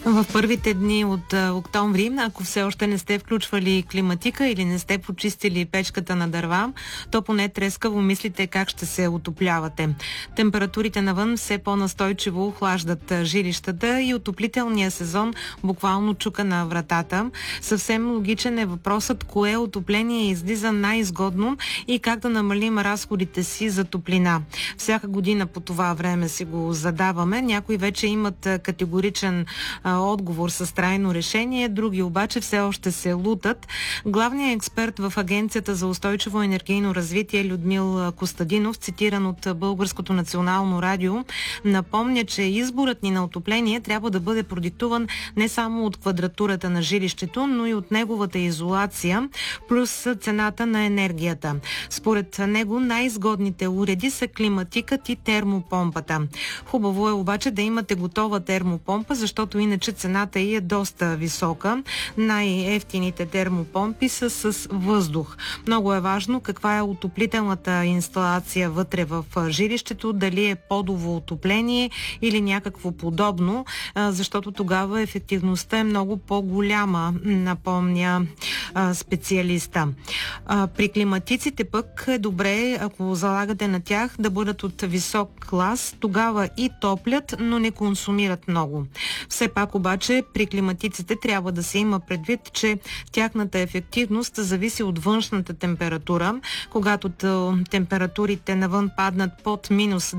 В първите дни от октомври, ако все още не сте включвали климатика или не сте почистили печката на дърва, то поне трескаво мислите как ще се отоплявате. Температурите навън все по-настойчиво охлаждат жилищата и отоплителния сезон буквално чука на вратата. Съвсем логичен е въпросът кое отопление излиза най-изгодно и как да намалим разходите си за топлина. Всяка година по това време си го задаваме. Някои вече имат категоричен отговор с трайно решение, други обаче все още се лутат. Главният експерт в Агенцията за устойчиво енергийно развитие Людмил Костадинов, цитиран от Българското национално радио, напомня, че изборът ни на отопление трябва да бъде продиктуван не само от квадратурата на жилището, но и от неговата изолация, плюс цената на енергията. Според него най-изгодните уреди са климатикът и термопомпата. Хубаво е обаче да имате готова термопомпа, защото иначе цената ѝ е доста висока. Най-евтините термопомпи са с въздух. Много е важно каква е отоплителната инсталация вътре в жилището, дали е подово отопление или някакво подобно, защото тогава ефективността е много по-голяма, напомня специалиста. При климатиците пък е добре, ако залагате на тях, да бъдат от висок клас, тогава и топлят, но не консумират много. Все пак обаче при климатиците трябва да се има предвид, че тяхната ефективност зависи от външната температура. Когато температурите навън паднат под минус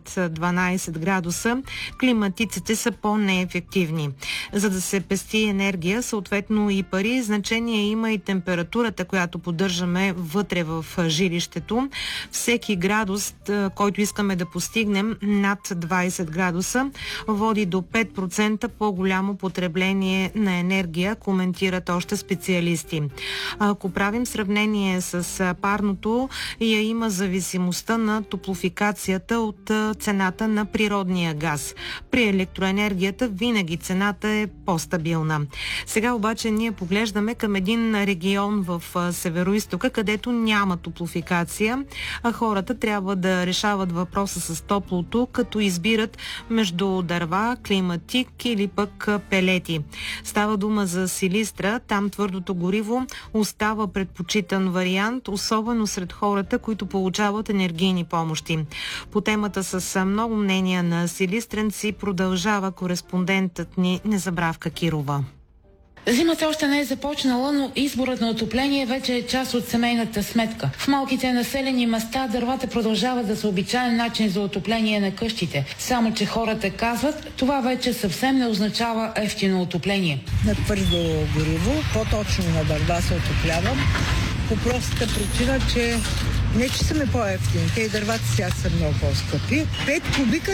10-12 градуса, климатиците са по-неефективни. За да се пести енергия, съответно и пари, значение има и температурата, която поддържаме вътре в жилището. Всеки градус, който искаме да постигнем над 20 градуса, води до 5% по-голямо потребление на енергия, коментират още специалисти. Ако правим сравнение с парното, я има зависимостта на топлофикацията от цената на природния газ. При електроенергията винаги цената е по-стабилна. Сега обаче ние поглеждаме към един регион в Североизтока, където няма топлофикация, а хората трябва да решават въпроса с топлото, като избират между дърва, климатик или пък пелети. Става дума за Силистра, там твърдото гориво остава предпочитан вариант, особено сред хората, които получават енергийни помощи. По темата с много мнения на силистренци продължава кореспондентът ни Незабравка Кирова. Зимата още не е започнала, но изборът на отопление вече е част от семейната сметка. В малките населени места дървата продължават да са обичаен начин за отопление на къщите. Само че хората казват, това вече съвсем не означава евтино отопление. На твърдо гориво, по-точно на дърва се отоплявам, по простата причина, че не че са ми по-евтини, те и дървата сега са много по-скъпи. 5 кубика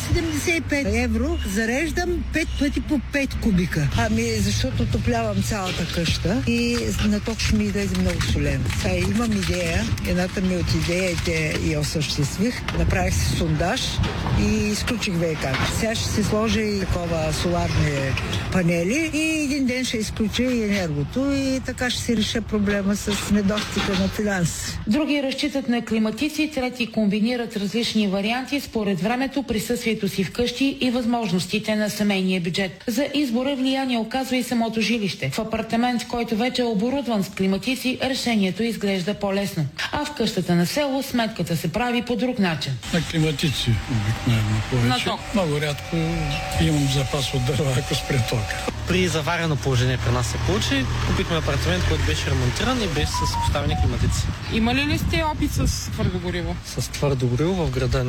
375 евро, зареждам 5 пъти по 5 кубика. Защото топлявам цялата къща и на ток ще ми излезе много солено. Сега имам идея, едната ми от идеите я осъществих, направих си сондаж и изключих ВК. Сега ще се сложа и такова соларни панели и един ден ще изключа и енергото и така ще се реша проблема с недостига на финанси. Други разчитат на климатици, трети комбинират различни варианти според времето, присъствието си вкъщи и възможностите на семейния бюджет. За избора влияние оказва и самото жилище. В апартамент, който вече е оборудван с климатици, решението изглежда по-лесно. А в къщата на село сметката се прави по друг начин. На климатици обикновено повече. Много рядко имам запас от дърва, ако спре тока. При заварено положение при нас се получи. Купихме апартамент, който беше ремонтиран и беше с поставени климатици. Имали ли сте опит с твърдо гориво? С твърдо гориво в града